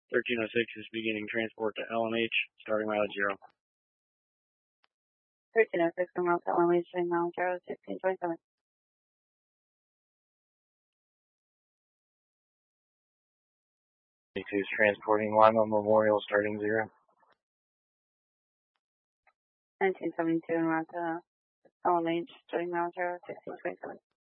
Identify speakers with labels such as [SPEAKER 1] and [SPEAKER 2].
[SPEAKER 1] 1306 is beginning transport to LMH, starting mileage 0.
[SPEAKER 2] 1306 en route to LMH, starting mileage 0, 1627.
[SPEAKER 1] 22 is transporting Lima Memorial, starting 0.
[SPEAKER 2] 1972 en route to LMH, starting mileage 0, 1627.